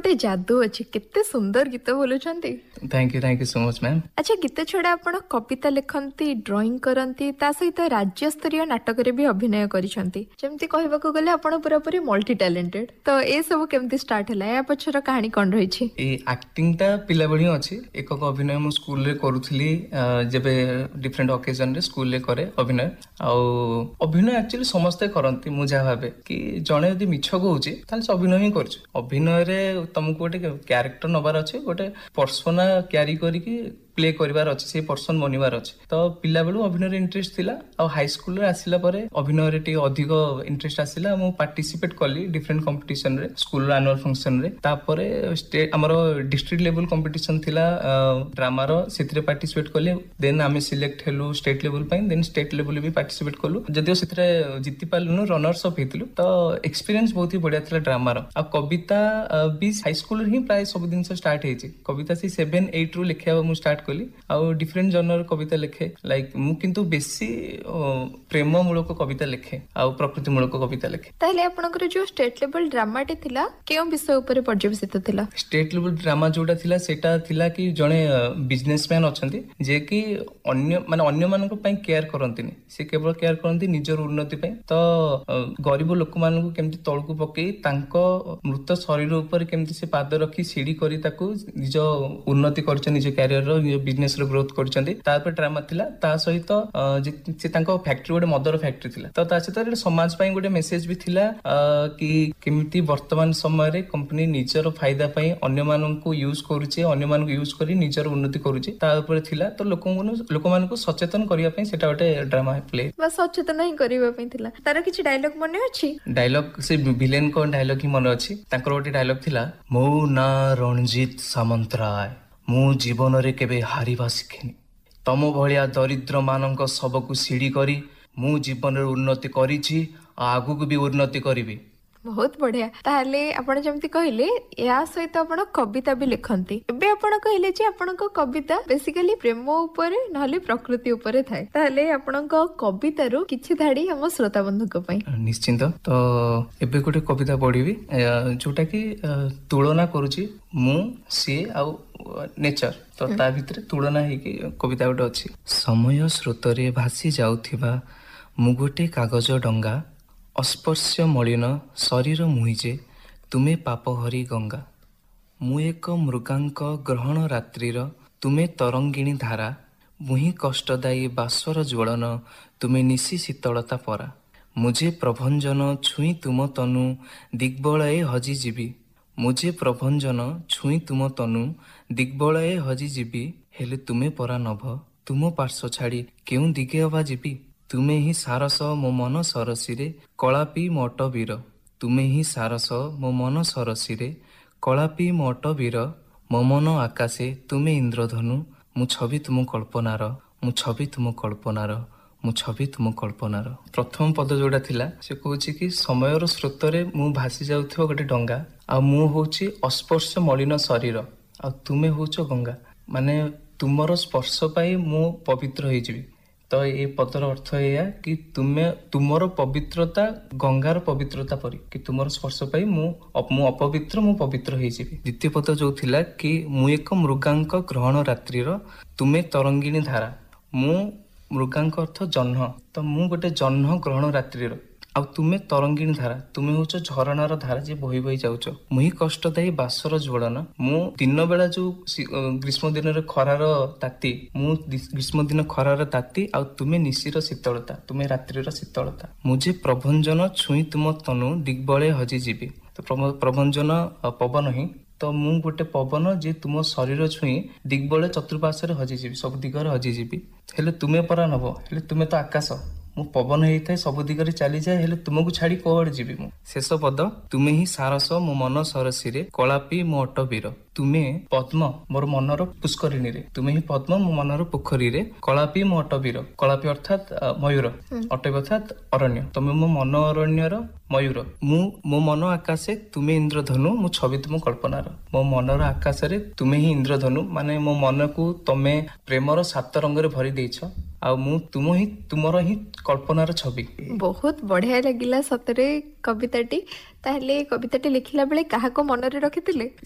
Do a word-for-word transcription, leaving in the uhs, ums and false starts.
गोटे जादू अच्छी केते सुंदर गीत बोलुछंती। Thank you thank you so much ma'am. अच्छा गीत छड़ा आपण कविता लिखंती ड्राइंग करंती ता सहित राज्य स्तरीय नाटक रे भी अभिनय करिसंती जेमती कहबाको गले आपण पूरा पूरी मल्टी टैलेंटेड तो ए सब केमती स्टार्ट हला या पछर कहानी कोन रही छी। ए एक्टिंग ता पिला बढी अछि एक अभिनय मु स्कूल रे करूथली जेबे डिफरेंट ओकेजन रे स्कूल रे करे अभिनय आ अभिनय एक्चुअली समस्त करंती मु जा भाबे कि जणे यदि मिछ कहूची ताले अभिनय ही करछ अभिनय रे तुमको गोटे क्यारेक्टर नबार अछि गोटे पर्सोना क्यारी करिकी प्ले करिवार अछि से पर्सन बनिवार अछि तो पिला बेलु अभिनय रे इंटरेस्ट थिला आ हाई स्कूल रे आसिला परे अभिनय रे टी अधिक इंटरेस्ट आसिला मु पार्टिसिपेट कली डिफरेंट कंपटीशन रे स्कूल एनुअल फंक्शन रे तापरे स्टेट हमरो डिस्ट्रिक्ट लेवल कंपटीशन थिला ड्रामा रो सेथरे पार्टिसिपेट कली देन आमे सिलेक्ट हेलु स्टेट लेवल पई देन स्टेट लेवल भी पार्टिसिपेट कलु जदियो सेथरे जिति पालनु रनर्स अप हेतलु तो एक्सपीरियंस बहुत ही बढ़िया थिला ड्रामा रो आ कविता भी हाई स्कूल रे ही प्राय सब दिन से स्टार्ट हेछि कविता से सात आठ रु लिखिया मु स्टार्ट आउ डिफरेंट जनर कविता लिखे लाइक मु किंतु बेसी प्रेम मूलक कविता लिखे आउ प्रकृति मूलक कविता लिखे। ताले आपनकर जो स्टेट लेवल ड्रामा टे थिला केउ विषय ऊपर पर्यवेसित थिला। स्टेट लेवल ड्रामा जोटा थिला सेटा थिला कि जणे बिजनेसमैन अछंती जे कि अन्य माने अन्य मानक पई केयर करंतीनी से केवल केयर करंती निजर उन्नति पई तो गरीब लोक मानकु केमती तळकु पकई तांको मृत शरीर ऊपर केमती से पाद रखी सीडी करी ताकू निज उन्नति करछ निज कैरियर रो बिजनेस रो ग्रोथ करछंती तापर ड्रामा थिला ता सहित से तांको फैक्ट्री गोटे मदर फैक्ट्री थिला तो ता सहित समाज पई गोटे मेसेज भी थिला कि केमिति वर्तमान समय रे कंपनी निजर फायदा पई अन्य माननकु यूज करूचे अन्य माननकु यूज करी निजर उन्नति करूचे ता ऊपर थिला तो लोकन लोक माननकु सचेतन करिया पई सेटा गोटे ड्रामा प्ले बस सचेतन ही करिया पई थिला। तार किछि डायलॉग मने अछि डायलॉग से विलेन को डायलॉग ही मने अछि तांकर गोटे डायलॉग थिला मो ना रणजीत सामंतराय मु जीवन रे केबे हारिबा शिखिनी तम भलिया दरिद्र मानक सबकु सीढ़ी करी मु जीवन रे उन्नति करिछि आगु को भी उन्नति करिबी। बहुत बढ़िया। ताहले आपण जेमति कहिले या सहित आपण कविता भी लिखंती एबे आपण कहिले जे आपण को कविता बेसिकली प्रेम ऊपर नहले प्रकृति ऊपर थाए ताहले आपण को कविता रो किछि धाडी हम श्रोता बंधु को पई निश्चित तो एबे गोटे कविता पढिबी जोटा कि तुलना करूची मु से आ नेचर तो ता भितर तुलना हे कि कविता गोटे अछि समय स्रोत रे भासी जाउथिबा मु गोटे कागज डंगा अस्पर्श्य मलिन शरीर मुहिजे तुमे पाप हरि गंगा मु एक मृगांक ग्रहण रात्रिर तुमे तरंगिणी धारा मुहि कष्टदायी बास्वर ज्वलन तुमे निशी शीतलता परा मुझे प्रभंजन छुई तुम तनु दिग्बलये हजि जीवी मुझे प्रभंजन छुई तुम तनु दिग्बलये हजि जीवी हेले तुमे परा नभ तुम पार्श्व छाड़ी केउ दिगे अबा जीवी तुमे ही सारस मो मन सरसीरे कलापी मोट वीर तुमे ही सारस मो मन सरसीरे कलापी मोट वीर मो मन आकाशे तुमे इंद्रधनु मु छवि तुम कल्पनार मु छवि तुम कल्पनार मु छवि तुम कल्पनार। प्रथम पद जोड़ा थिला से कहूची कि समयर स्रोत रे मु भासी जाउथो गोटे डंगा आ मु होची अस्पर्श मलिन शरीर आ तुमे होचो गंगा माने तुमर स्पर्श पाई मु पवित्र होई जिवि तो ये पदर अर्थ या कि तुमे तुमर पवित्रता गंगार पवित्रता परी कि तुमर स्पर्श पाई मु मु अपवित्र मु पवित्र होई जिवि। द्वितीय पद जो थिला कि मु एक मृगांक ग्रहण रात्रिर तुमे तरंगिणी धारा मु मृगांक अर्थ जह्न तो मु गोटे जह्न ग्रहण रात्रिर आ तुमे तरंगिणी धारा तुमे होच झरणार धारा जे बही बही जाउछ मुहि कष्टदायी बासर ज्वलन मु दिन बेला जो ग्रीष्म दिन रे खरार ताती मु ग्रीष्म दिन खरार ताती आ तुमे निशिर शीतलता तुमे रात्रिर शीतलता मुझे प्रभंजन छुई तुम तनु दिग्बले हजि जीवी तो प्रभंजन पवन ही तो मु गोटे पवन जे तुम शरीर छुई दिग्बले चतुर्पार्श्व रे हजि जीवी सब दिगरे हजि जीवी हेले तुमे परा नभ हेले तुमे तो आकाश मु पवन होता है सब दिगरे चली जाए हेले तुमको छाड़ी कोआड़े जीवी मु। शेष पद तुमे ही सारस मो मन सरसीरे कलापी मो अट वीर तुमे पद्म मोर मनर पुष्करिणी रे तुमे ही पद्म मो मनर पोखरी रे कलापी मो अट वीर कलापी अर्थात मयूर अट अर्थात अरण्य तुमे मो मन अरण्यर मयूर मु मो मन आकाशे तुमे इंद्रधनु मु छवि तुम कल्पनार मो मनर आकाश रे तुमे ही इंद्रधनु माने मो मन को तमे प्रेमर सात रंग रे भरी देछ आ मु तुम ही तुमर ही कल्पनार छवि। बहुत बढ़िया लगिला सतरे कविताटी ताहले कविताटी लिखिला बेले काहा को मन रे रखितिले